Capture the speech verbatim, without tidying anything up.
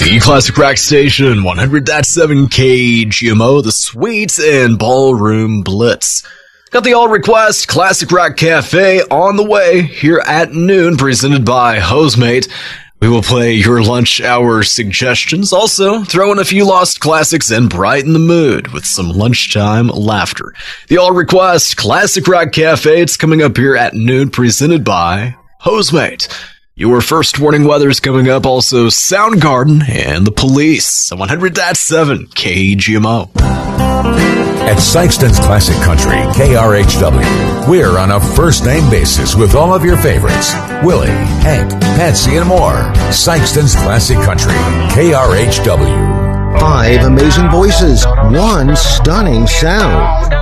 The Classic Rock Station, one hundred point seven K G M O, the Suite and Ballroom Blitz. Got the All Request Classic Rock Cafe on the way here at noon, presented by Hosemate. We will play your lunch hour suggestions, also throw in a few lost classics and brighten the mood with some lunchtime laughter. The All Request Classic Rock Cafe, it's coming up here at noon, presented by Hosemate. Your first warning weather is coming up, also Soundgarden and the Police, one hundred point seven K G M O. At Sykeston's Classic Country, K R H W, we're on a first-name basis with all of your favorites. Willie, Hank, Patsy, and more. Sykeston's Classic Country, K R H W. Five amazing voices, one stunning sound.